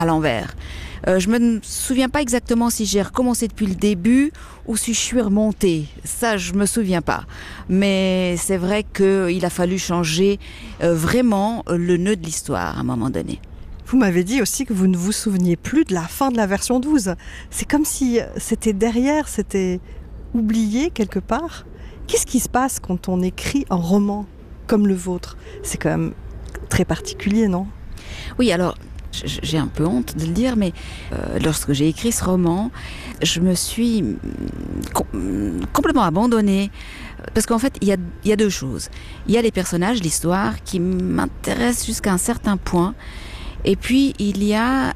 à l'envers. Je me souviens pas exactement si j'ai recommencé depuis le début ou si je suis remontée. Ça, je me souviens pas. Mais c'est vrai qu'il a fallu changer vraiment le nœud de l'histoire à un moment donné. Vous m'avez dit aussi que vous ne vous souveniez plus de la fin de la version 12. C'est comme si c'était derrière, c'était oublié quelque part. Qu'est-ce qui se passe quand on écrit un roman comme le vôtre? C'est quand même très particulier, non? Oui, alors, j'ai un peu honte de le dire, mais lorsque j'ai écrit ce roman, je me suis complètement abandonnée. Parce qu'en fait, il y a deux choses. Il y a les personnages, l'histoire, qui m'intéressent jusqu'à un certain point. Et puis, il y a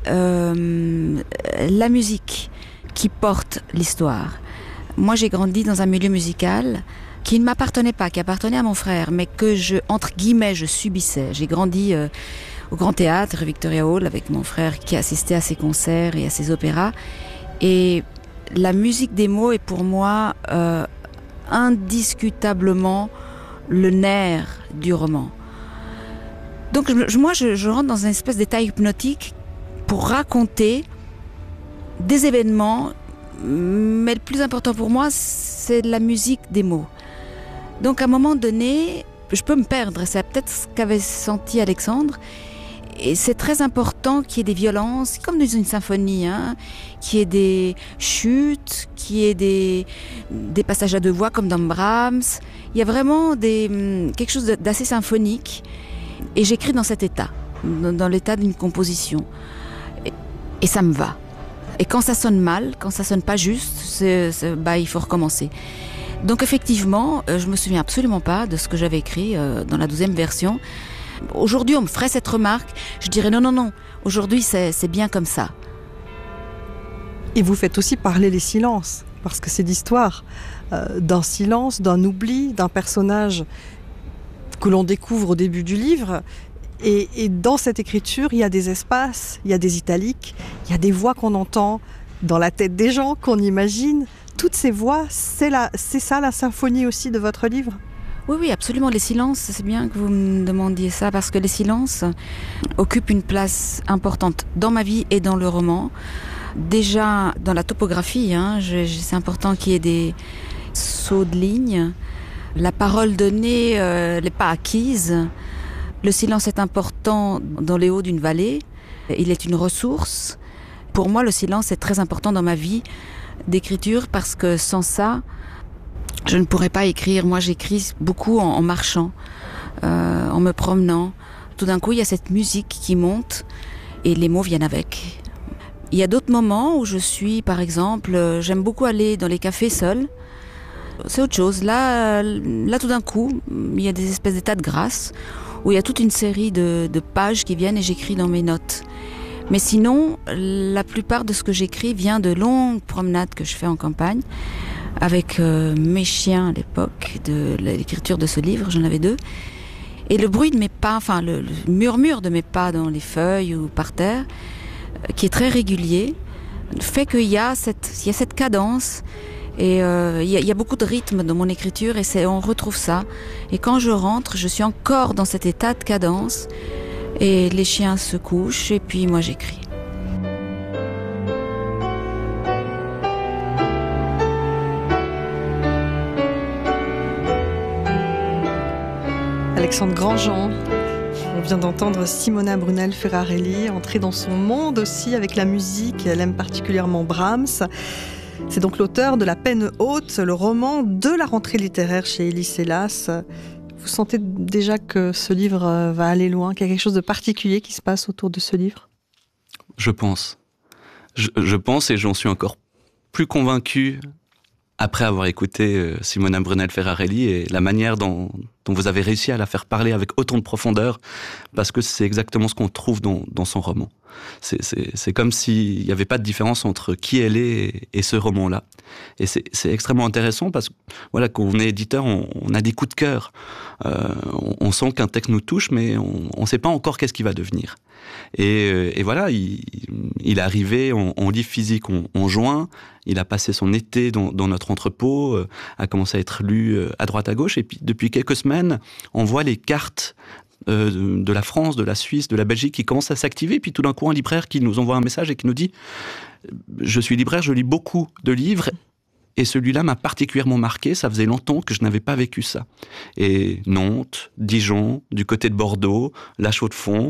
la musique qui porte l'histoire. Moi, j'ai grandi dans un milieu musical qui ne m'appartenait pas, qui appartenait à mon frère, mais que entre guillemets, je subissais. J'ai grandi au Grand Théâtre, Victoria Hall, avec mon frère qui assistait à ses concerts et à ses opéras. Et la musique des mots est pour moi indiscutablement le nerf du roman. Donc moi, je rentre dans une espèce d'état hypnotique pour raconter des événements, mais le plus important pour moi, c'est la musique des mots. Donc à un moment donné, je peux me perdre, c'est peut-être ce qu'avait senti Alexandre, et c'est très important qu'il y ait des violences, comme dans une symphonie, qu'il y ait des chutes, qu'il y ait des passages à deux voix comme dans Brahms. Il y a vraiment quelque chose d'assez symphonique. Et j'écris dans cet état, dans l'état d'une composition. Et ça me va. Et quand ça sonne mal, quand ça sonne pas juste, il faut recommencer. Donc effectivement, je me souviens absolument pas de ce que j'avais écrit dans la 12e version. Aujourd'hui, on me ferait cette remarque, je dirais non, aujourd'hui c'est bien comme ça. Et vous faites aussi parler les silences, parce que c'est l'histoire d'un silence, d'un oubli, d'un personnage que l'on découvre au début du livre. Et dans cette écriture, il y a des espaces, il y a des italiques, il y a des voix qu'on entend dans la tête des gens, qu'on imagine. Toutes ces voix, c'est ça la symphonie aussi de votre livre? Oui, absolument. Les silences, c'est bien que vous me demandiez ça, parce que les silences occupent une place importante dans ma vie et dans le roman. Déjà, dans la topographie, c'est important qu'il y ait des sauts de ligne. La parole donnée n'est pas acquise. Le silence est important dans les hauts d'une vallée. Il est une ressource. Pour moi, le silence est très important dans ma vie d'écriture, parce que sans ça, je ne pourrais pas écrire. Moi, j'écris beaucoup en marchant, en me promenant. Tout d'un coup, il y a cette musique qui monte et les mots viennent avec. Il y a d'autres moments où je suis, par exemple, j'aime beaucoup aller dans les cafés seule. C'est autre chose. Là, tout d'un coup, il y a des espèces d'états de grâce où il y a toute une série de pages qui viennent et j'écris dans mes notes. Mais sinon, la plupart de ce que j'écris vient de longues promenades que je fais en campagne avec mes chiens à l'époque de l'écriture de ce livre, j'en avais 2. Et le bruit de mes pas, le murmure de mes pas dans les feuilles ou par terre, qui est très régulier, fait qu'il y a cette cadence. Et il y a beaucoup de rythme dans mon écriture et on retrouve ça. Et quand je rentre, je suis encore dans cet état de cadence et les chiens se couchent et puis moi j'écris. Alexandre Grandjean, on vient d'entendre Simona Brunel-Ferrarelli entrer dans son monde aussi avec la musique. Elle aime particulièrement Brahms. C'est donc l'auteur de La Peine haute, le roman de la rentrée littéraire chez Ulysse Hélas. Vous sentez déjà que ce livre va aller loin, qu'il y a quelque chose de particulier qui se passe autour de ce livre? Je pense. Je pense et j'en suis encore plus convaincu après avoir écouté Simona Brunel-Ferrarelli et la manière dont vous avez réussi à la faire parler avec autant de profondeur, parce que c'est exactement ce qu'on trouve dans son roman. C'est comme s'il n'y avait pas de différence entre qui elle est et ce roman-là. Et c'est extrêmement intéressant parce que, voilà, quand on est éditeur, on a des coups de cœur. On sent qu'un texte nous touche, mais on ne sait pas encore qu'est-ce qu'il va devenir. Et voilà, il est arrivé en livre physique en juin. Il a passé son été dans notre entrepôt, a commencé à être lu à droite à gauche. Et puis, depuis quelques semaines, on voit les cartes de la France, de la Suisse, de la Belgique qui commencent à s'activer. Puis tout d'un coup, un libraire qui nous envoie un message et qui nous dit « Je suis libraire, je lis beaucoup de livres. » Et celui-là m'a particulièrement marqué, ça faisait longtemps que je n'avais pas vécu ça. Et Nantes, Dijon, du côté de Bordeaux, La Chaux-de-Fonds,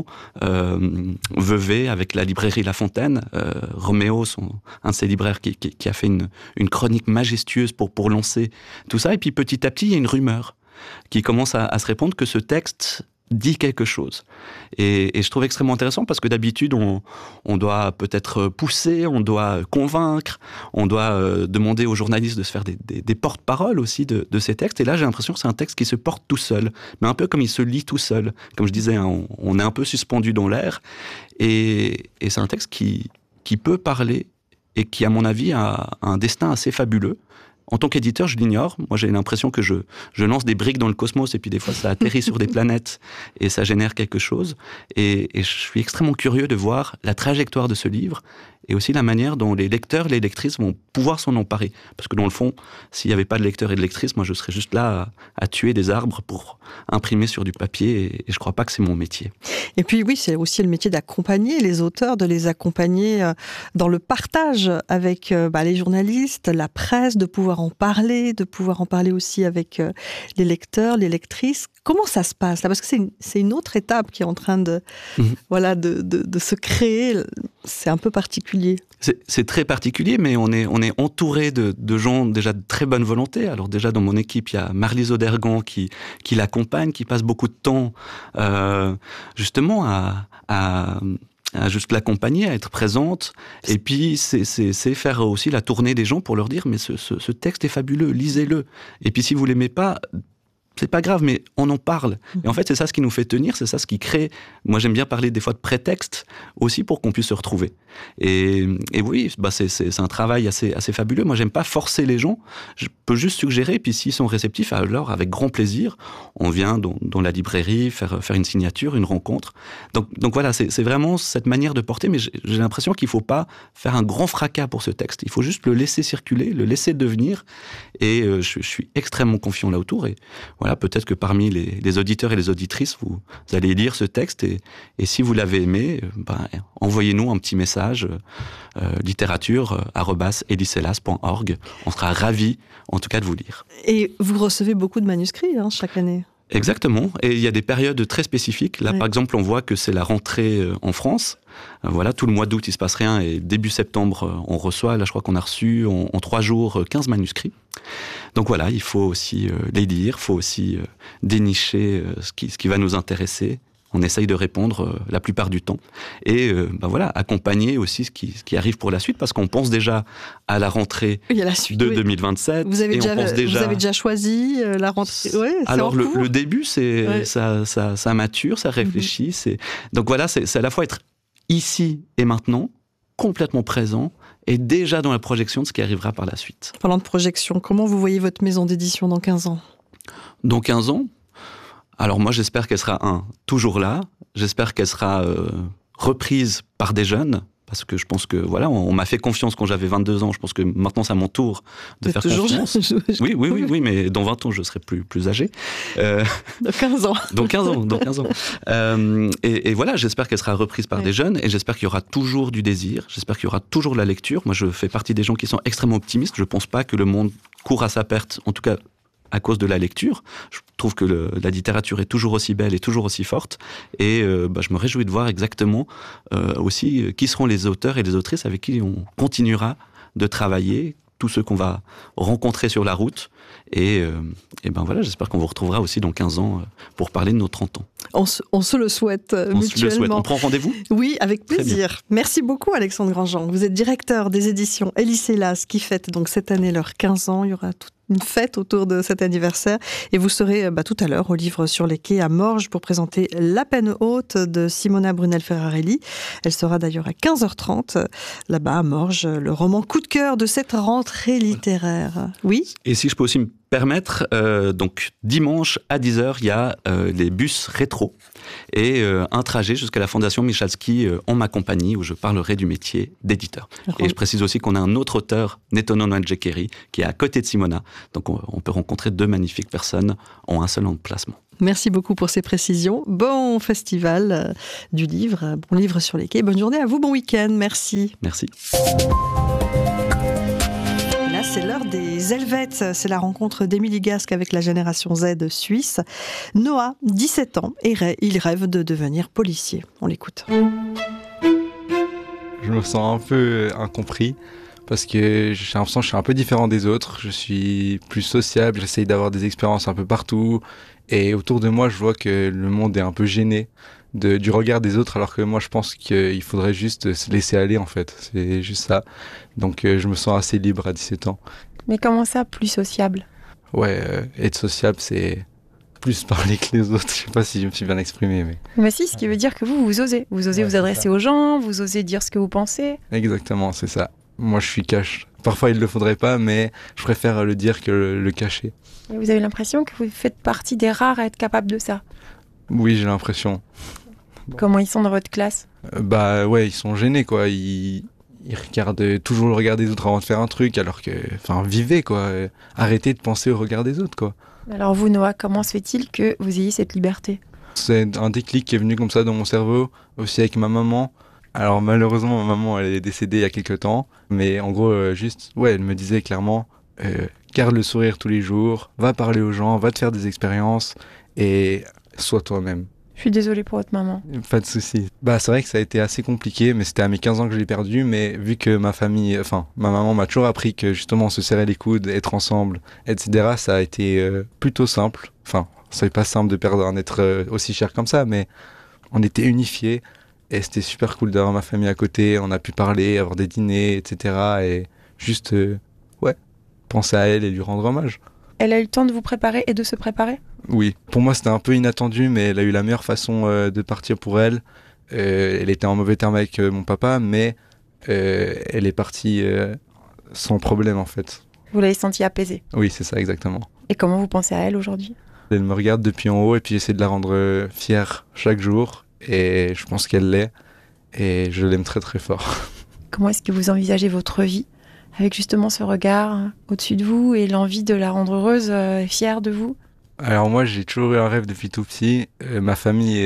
Vevey avec la librairie La Fontaine, Roméo, un de ses libraires qui a fait une chronique majestueuse pour lancer tout ça. Et puis petit à petit, il y a une rumeur qui commence à se répandre que ce texte dit quelque chose. Et je trouve extrêmement intéressant parce que d'habitude, on doit peut-être pousser, on doit convaincre, on doit demander aux journalistes de se faire des porte-paroles aussi de ces textes. Et là, j'ai l'impression que c'est un texte qui se porte tout seul, mais un peu comme il se lit tout seul. Comme je disais, hein, on est un peu suspendu dans l'air. Et c'est un texte qui peut parler et qui, à mon avis, a un destin assez fabuleux. En tant qu'éditeur, je l'ignore. Moi, j'ai l'impression que je lance des briques dans le cosmos et puis des fois, ça atterrit sur des planètes et ça génère quelque chose. Et je suis extrêmement curieux de voir la trajectoire de ce livre et aussi la manière dont les lecteurs, les lectrices vont pouvoir s'en emparer. Parce que dans le fond, s'il n'y avait pas de lecteurs et de lectrices, moi, je serais juste là à tuer des arbres pour imprimer sur du papier et je ne crois pas que c'est mon métier. Et puis oui, c'est aussi le métier d'accompagner les auteurs, de les accompagner dans le partage avec les journalistes, la presse, de pouvoir en parler aussi avec les lecteurs, les lectrices. Comment ça se passe là ? Parce que c'est une autre étape qui est en train de se créer. C'est un peu particulier. C'est très particulier, mais on est entouré de gens déjà de très bonne volonté. Alors déjà dans mon équipe, il y a Marlise Audergan qui l'accompagne, qui passe beaucoup de temps justement à juste l'accompagner, à être présente. Et puis c'est faire aussi la tournée des gens pour leur dire mais ce texte est fabuleux, lisez-le. Et puis si vous l'aimez pas, c'est pas grave, mais on en parle. Et en fait, c'est ça ce qui nous fait tenir, c'est ça ce qui crée... Moi, j'aime bien parler des fois de prétexte, aussi pour qu'on puisse se retrouver. Et oui, c'est un travail assez fabuleux. Moi, j'aime pas forcer les gens. Je peux juste suggérer, puis s'ils sont réceptifs, alors, avec grand plaisir, on vient dans la librairie faire une signature, une rencontre. Donc voilà, c'est vraiment cette manière de porter, mais j'ai l'impression qu'il faut pas faire un grand fracas pour ce texte. Il faut juste le laisser circuler, le laisser devenir. Et je suis extrêmement confiant là autour. Et voilà, peut-être que parmi les auditeurs et les auditrices, vous allez lire ce texte et si vous l'avez aimé, envoyez-nous un petit message littérature@eliselas.org. On sera ravis, en tout cas, de vous lire. Et vous recevez beaucoup de manuscrits chaque année ? Exactement. Et il y a des périodes très spécifiques. Là, par exemple, on voit que c'est la rentrée en France. Voilà, tout le mois d'août, il se passe rien. Et début septembre, on reçoit, là, je crois qu'on a reçu en 3 jours 15 manuscrits. Donc voilà, il faut aussi les lire, il faut aussi dénicher ce qui va nous intéresser. On essaye de répondre la plupart du temps. Et voilà, accompagner aussi ce qui arrive pour la suite, parce qu'on pense déjà à la rentrée de 2027. Vous avez déjà choisi la rentrée. Alors le début, ça mature, ça réfléchit. Donc voilà, c'est à la fois être ici et maintenant, complètement présent, et déjà dans la projection de ce qui arrivera par la suite. Parlant de projection, comment vous voyez votre maison d'édition dans 15 ans ? Dans 15 ans, alors moi j'espère qu'elle sera toujours là, j'espère qu'elle sera reprise par des jeunes, parce que je pense que voilà, on m'a fait confiance quand j'avais 22 ans, je pense que maintenant c'est à mon tour de faire confiance. Oui, mais dans 20 ans je serai plus âgé. Dans 15 ans. Dans 15 ans. Et voilà, j'espère qu'elle sera reprise par des jeunes, et j'espère qu'il y aura toujours du désir, j'espère qu'il y aura toujours de la lecture. Moi je fais partie des gens qui sont extrêmement optimistes, je pense pas que le monde court à sa perte, en tout cas à cause de la lecture. Je trouve que la littérature est toujours aussi belle et toujours aussi forte. Et je me réjouis de voir exactement aussi qui seront les auteurs et les autrices avec qui on continuera de travailler, tous ceux qu'on va rencontrer sur la route. Et voilà, j'espère qu'on vous retrouvera aussi dans 15 ans pour parler de nos 30 ans. On se le souhaite mutuellement. On prend rendez-vous ? Oui, avec plaisir. Merci beaucoup Alexandre Grandjean. Vous êtes directeur des éditions Eliselas qui fête donc cette année leurs 15 ans. Il y aura une fête autour de cet anniversaire. Et vous serez tout à l'heure au Livre sur les quais à Morges pour présenter La peine haute de Simona Brunel-Ferrarelli. Elle sera d'ailleurs à 15h30 là-bas à Morges, le roman coup de cœur de cette rentrée littéraire. Oui ? Et si je peux aussi me permettre, donc dimanche à 10h, il y a les bus rétro et un trajet jusqu'à la Fondation Michalski en ma compagnie où je parlerai du métier d'éditeur. Et je précise aussi qu'on a un autre auteur, Netono Nwangekeri, qui est à côté de Simona. Donc on peut rencontrer 2 magnifiques personnes en un seul emplacement. Merci beaucoup pour ces précisions. Bon festival du livre, bon livre sur les quais. Bonne journée à vous, bon week-end. Merci. Merci. Là, c'est l'heure des Helvètes. C'est la rencontre d'Émilie Gasque avec la génération Z suisse. Noah, 17 ans, et il rêve de devenir policier. On l'écoute. Je me sens un peu incompris parce que j'ai l'impression que je suis un peu différent des autres. Je suis plus sociable, j'essaye d'avoir des expériences un peu partout. Et autour de moi, je vois que le monde est un peu gêné du regard des autres, alors que moi, je pense qu'il faudrait juste se laisser aller, en fait. C'est juste ça. Donc, je me sens assez libre à 17 ans. Mais comment ça, plus sociable ? Ouais, être sociable, c'est plus parler que les autres. Je sais pas si je me suis bien exprimé, mais... Mais si, ce qui veut dire que vous osez. Vous osez vous adresser aux gens, vous osez dire ce que vous pensez. Exactement, c'est ça. Moi, je suis cash. Parfois, il le faudrait pas, mais je préfère le dire que le cacher. Et vous avez l'impression que vous faites partie des rares à être capable de ça ? Oui, j'ai l'impression. Comment ils sont dans votre classe ? Bah ouais, ils sont gênés, quoi. Ils regardent toujours le regard des autres avant de faire un truc, alors que... Enfin, vivez, quoi. Arrêtez de penser au regard des autres, quoi. Alors vous, Noah, comment se fait-il que vous ayez cette liberté ? C'est un déclic qui est venu comme ça dans mon cerveau, aussi avec ma maman. Alors malheureusement, ma maman, elle est décédée il y a quelques temps. Mais en gros, juste, ouais, elle me disait clairement... garde le sourire tous les jours, va parler aux gens, va te faire des expériences et sois toi-même. Je suis désolée pour votre maman. Pas de souci. Bah, c'est vrai que ça a été assez compliqué, mais c'était à mes 15 ans que je l'ai perdu, mais vu que ma maman m'a toujours appris que justement se serrer les coudes, être ensemble, etc., ça a été plutôt simple. Enfin, c'est pas simple de perdre un être aussi cher comme ça, mais on était unifiés et c'était super cool d'avoir ma famille à côté, on a pu parler, avoir des dîners, etc. et juste, penser à elle et lui rendre hommage. Elle a eu le temps de vous préparer et de se préparer ? Oui, pour moi c'était un peu inattendu, mais elle a eu la meilleure façon de partir pour elle. Elle était en mauvais terme avec mon papa, mais elle est partie sans problème en fait. Vous l'avez sentie apaisée ? Oui, c'est ça exactement. Et comment vous pensez à elle aujourd'hui ? Elle me regarde depuis en haut et puis j'essaie de la rendre fière chaque jour et je pense qu'elle l'est et je l'aime très très fort. Comment est-ce que vous envisagez votre vie ? Avec justement ce regard au-dessus de vous et l'envie de la rendre heureuse, fière de vous ? Alors moi, j'ai toujours eu un rêve depuis tout petit. Ma famille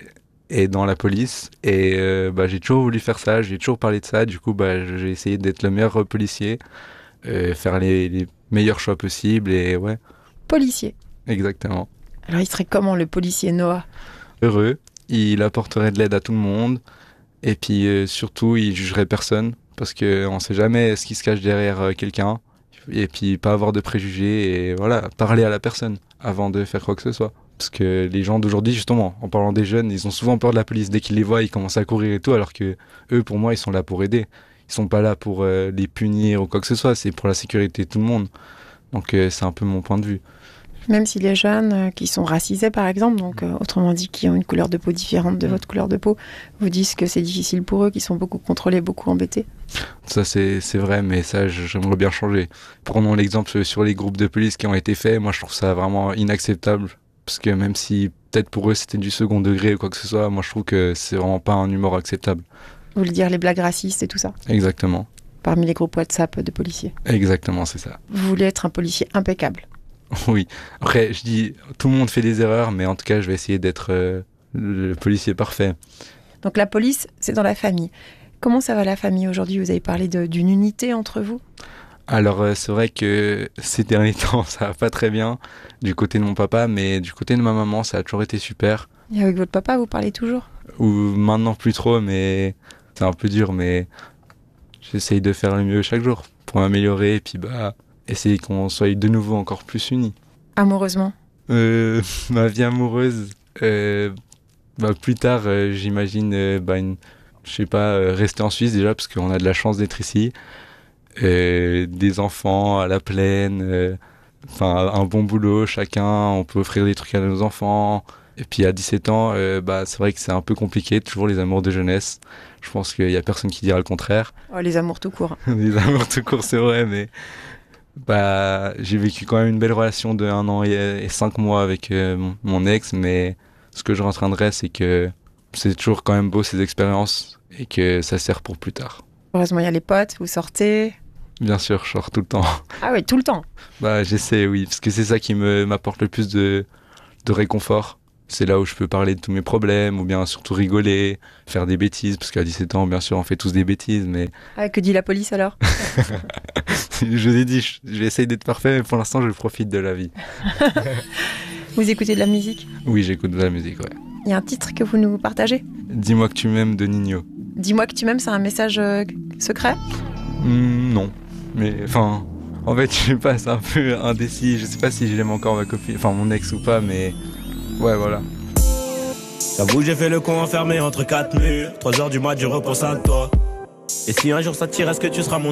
est dans la police et j'ai toujours voulu faire ça, j'ai toujours parlé de ça. Du coup, j'ai essayé d'être le meilleur policier, faire les meilleurs choix possibles et ouais. Policier. Exactement. Alors il serait comment le policier Noah ? Heureux, il apporterait de l'aide à tout le monde et puis surtout, il jugerait personne. Parce qu'on ne sait jamais ce qui se cache derrière quelqu'un. Et puis pas avoir de préjugés et voilà, parler à la personne avant de faire quoi que ce soit. Parce que les gens d'aujourd'hui, justement, en parlant des jeunes, ils ont souvent peur de la police. Dès qu'ils les voient, ils commencent à courir et tout, alors que eux, pour moi, ils sont là pour aider. Ils sont pas là pour les punir ou quoi que ce soit, c'est pour la sécurité de tout le monde. Donc c'est un peu mon point de vue. Même si les jeunes qui sont racisés, par exemple, donc autrement dit qui ont une couleur de peau différente de votre couleur de peau, vous disent que c'est difficile pour eux, qu'ils sont beaucoup contrôlés, beaucoup embêtés. Ça c'est vrai, mais ça j'aimerais bien changer. Prenons l'exemple sur les groupes de police qui ont été faits, moi je trouve ça vraiment inacceptable. Parce que même si peut-être pour eux c'était du second degré ou quoi que ce soit, moi je trouve que c'est vraiment pas un humour acceptable. Vous voulez dire les blagues racistes et tout ça ? Exactement. Parmi les groupes WhatsApp de policiers. Exactement, c'est ça. Vous voulez être un policier impeccable ? Oui. Après, je dis, tout le monde fait des erreurs, mais en tout cas, je vais essayer d'être le policier parfait. Donc la police, c'est dans la famille. Comment ça va la famille aujourd'hui ? Vous avez parlé d'une unité entre vous ? Alors, c'est vrai que ces derniers temps, ça va pas très bien du côté de mon papa, mais du côté de ma maman, ça a toujours été super. Et avec votre papa, vous parlez toujours ? Ou maintenant plus trop, mais c'est un peu dur, mais j'essaye de faire le mieux chaque jour pour m'améliorer et puis essayer qu'on soit de nouveau encore plus unis. Amoureusement ? Ma vie amoureuse, plus tard, j'imagine, rester en Suisse déjà, parce qu'on a de la chance d'être ici. Des enfants à la plaine, un bon boulot, chacun, on peut offrir des trucs à nos enfants. Et puis à 17 ans, c'est vrai que c'est un peu compliqué, toujours les amours de jeunesse. Je pense qu'il y a personne qui dira le contraire. Oh, les amours tout court. Les amours tout court, c'est vrai, Bah, j'ai vécu quand même une belle relation de 1 an et 5 mois avec mon ex, mais ce que je retiendrai, c'est que c'est toujours quand même beau ces expériences et que ça sert pour plus tard. Heureusement, il y a les potes, vous sortez. Bien sûr, je sors tout le temps. Ah oui, tout le temps. Bah, j'essaie, oui, parce que c'est ça qui m'apporte le plus de réconfort. C'est là où je peux parler de tous mes problèmes, ou bien surtout rigoler, faire des bêtises, parce qu'à 17 ans, bien sûr, on fait tous des bêtises, mais... Ah, que dit la police alors? Je vous ai dit, j'essaye d'être parfait, mais pour l'instant, je profite de la vie. Vous écoutez de la musique? Oui, j'écoute de la musique, ouais. Il y a un titre que vous nous partagez? Dis-moi que tu m'aimes de Nino. Dis-moi que tu m'aimes, c'est un message secret? Non, mais enfin... En fait, je sais pas, c'est un peu indécis. Je sais pas si je l'aime encore, ma copine, enfin mon ex ou pas, mais... Ouais, voilà. J'avoue, j'ai fait le con enfermé entre 4 murs. 3 heures du mat, je repense à toi. Et si un jour ça tire, est-ce que tu seras mon